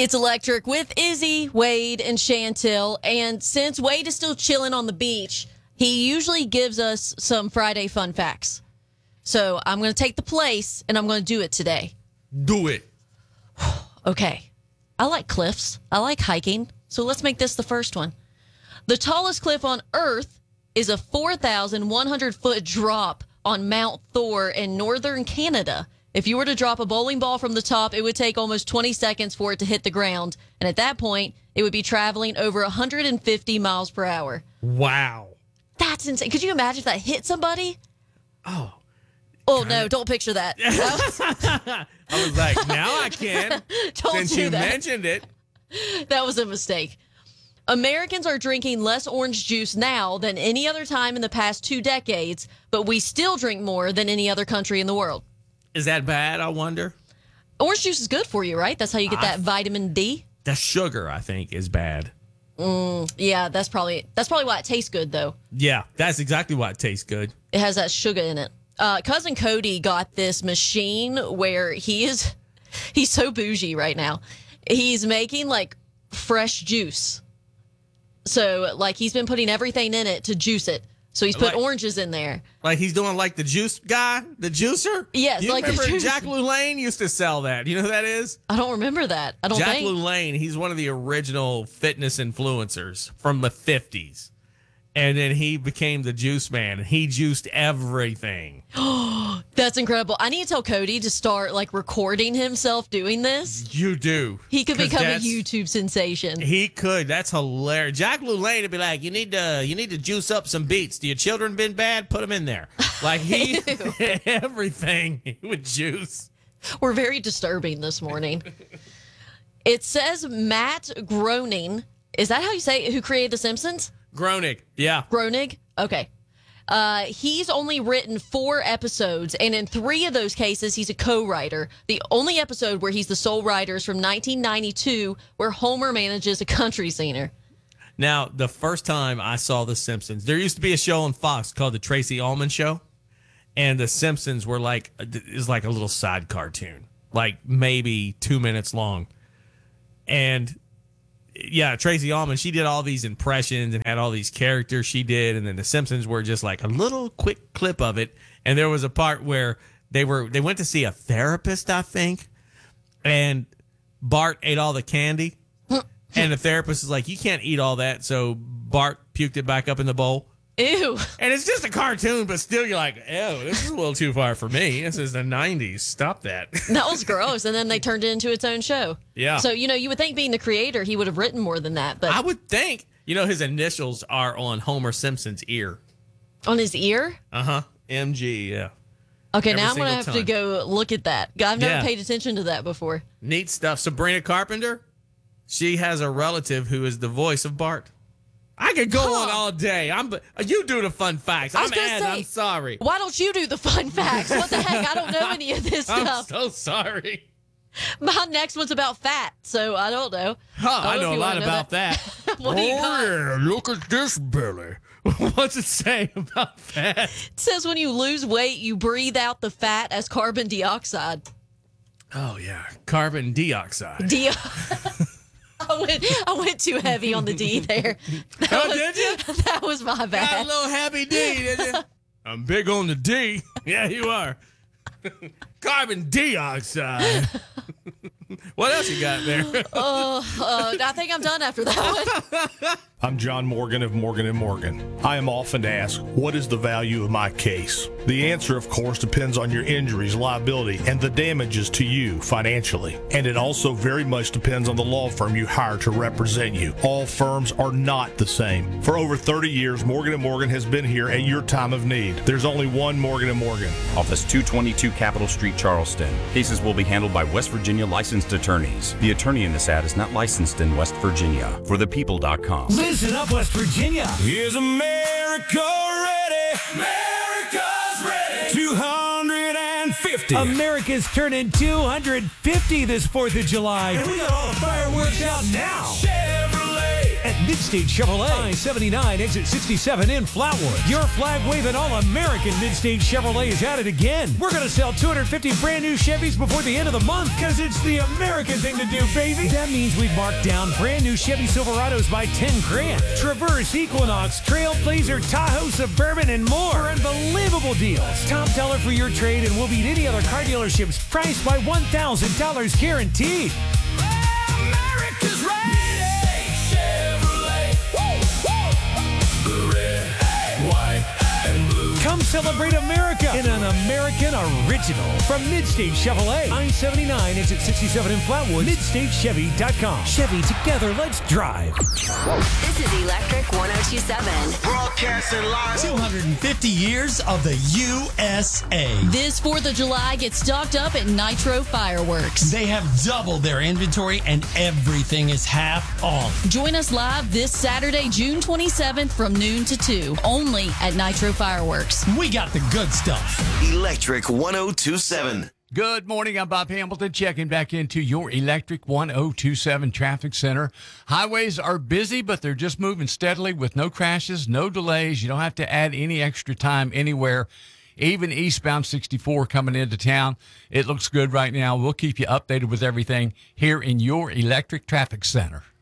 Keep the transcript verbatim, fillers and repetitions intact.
It's Electric with Izzy, Wade, and Chantel. And since Wade is still chilling on the beach, he usually gives us some Friday fun facts. So I'm going to take the place, and I'm going to do it today. Do it. Okay. I like cliffs. I like hiking. So let's make this the first one. The tallest cliff on Earth is a four thousand one hundred foot drop on Mount Thor in northern Canada. If you were to drop a bowling ball from the top, it would take almost twenty seconds for it to hit the ground. And at that point, it would be traveling over one hundred fifty miles per hour. Wow. That's insane. Could you imagine if that hit somebody? Oh. Oh, no, don't picture that. I was like, now I can. Don't Since do you that. mentioned it. That was a mistake. Americans are drinking less orange juice now than any other time in the past two decades, but we still drink more than any other country in the world. Is that bad, I wonder? Orange juice is good for you, right? That's how you get that I, vitamin D. The sugar, I think, is bad. Mm, yeah, that's probably that's probably why it tastes good, though. Yeah, that's exactly why it tastes good. It has that sugar in it. Uh, Cousin Cody got this machine where he is, he's so bougie right now. He's making like fresh juice. So like he's been putting everything in it to juice it. So he's put Like- oranges in there. Like he's doing like the juice guy, the juicer? Yes, you like the remember juicer. Jack LaLanne used to sell that. You know who that is? I don't remember that. I don't Jack think. LaLanne, he's one of the original fitness influencers from the fifties. And then he became the juice man, and he juiced everything. That's incredible. I need to tell Cody to start like recording himself doing this. You do. He could 'Cause become a that's- YouTube sensation. He could. That's hilarious. Jack LaLanne would be like, "You need to, you need to juice up some beets. Do your children been bad? Put them in there." Like he, everything he would juice. We're very disturbing this morning. It says Matt Groening. Is that how you say it? Who created The Simpsons? Groening. Yeah. Groening? Okay. Uh, he's only written four episodes, and in three of those cases, he's a co-writer. The only episode where he's the sole writer is from nineteen ninety-two, where Homer manages a country singer. Now, the first time I saw The Simpsons, there used to be a show on Fox called The Tracy Ullman Show, and The Simpsons were like is like a little side cartoon, like maybe two minutes long, and yeah, Tracy Ullman, she did all these impressions and had all these characters she did, and then The Simpsons were just like a little quick clip of it. And there was a part where they were they went to see a therapist, I think, and Bart ate all the candy, and the therapist is like, "You can't eat all that," so Bart puked it back up in the bowl. Ew. And it's just a cartoon, but still you're like, "Ew, this is a little too far for me. This is the nineties. Stop that." That was gross. And then they turned it into its own show. Yeah. So, you know, you would think being the creator, he would have written more than that. But I would think, you know, his initials are on Homer Simpson's ear. on his ear? Uh-huh. M G, yeah. Okay, Every now I'm going to have single to go look at that. I've never Yeah. paid attention to that before. Neat stuff. Sabrina Carpenter, she has a relative who is the voice of Bart. I could go Huh. on all day. I'm you do the fun facts. I was I'm gonna Ed. say, I'm sorry. Why don't you do the fun facts? What the heck? I don't know any of this I'm stuff. so sorry. My next one's about fat, so I don't know. Huh, I don't know if a you lot wanna know about that. What do you oh, got? yeah, look at this belly. What's it say about that? It says when you lose weight, you breathe out the fat as carbon dioxide. Oh, yeah. Carbon dioxide. Di- I went, I went too heavy on the D there. That Oh, was, did you? That was my Got a bad. little happy D, did you? I'm big on the D. Yeah, you are. Carbon dioxide. What else you got there? Uh, I think I'm done after that one. I'm John Morgan of Morgan and Morgan. I am often asked, what is the value of my case? The answer, of course, depends on your injuries, liability, and the damages to you financially. And it also very much depends on the law firm you hire to represent you. All firms are not the same. For over thirty years, Morgan and Morgan has been here at your time of need. There's only one Morgan and Morgan. Office two twenty-two Capitol Street, Charleston. Cases will be handled by West Virginia licensed attorneys. The attorney in this ad is not licensed in West Virginia. For the people dot com. Listen up, West Virginia. Is America ready? America's ready. two hundred fifty. America's turning two hundred fifty this fourth of July. And we got all the fireworks out now. Chevrolet at Midstate Chevrolet. I seventy-nine, exit sixty-seven in Flatwood. Your flag-waving all-American Midstate Chevrolet is at it again. We're going to sell two hundred fifty brand new Chevys before the end of the month because it's the American thing to do, baby. That means we've marked down brand new Chevy Silverados by ten grand. Traverse, Equinox, Trailblazer, Tahoe, Suburban, and more for unbelievable deals. Top dollar for your trade, and we'll beat any other car dealership's price by one thousand dollars guaranteed. America's ready. Chevrolet. Woo, woo. The red, white, and blue. Come celebrate America in an American original from Midstate Chevrolet. I seventy-nine, exit sixty-seven in Flatwood. Midstate Chevy dot com. Chevy, together, let's drive. This is Electric one oh two point seven. Broadcasting live. two hundred fifty years of the U S A. This fourth of July gets stocked up at Nitro Fireworks. They have doubled their inventory and everything is half off. Join us live this Saturday, June twenty-seventh from noon to two, only at Nitro Fireworks. We got the good stuff. Electric one oh two point seven. Good morning. I'm Bob Hamilton checking back into your Electric one oh two point seven Traffic Center. Highways are busy, but they're just moving steadily with no crashes, no delays. You don't have to add any extra time anywhere. Even eastbound sixty-four coming into town. It looks good right now. We'll keep you updated with everything here in your Electric Traffic Center.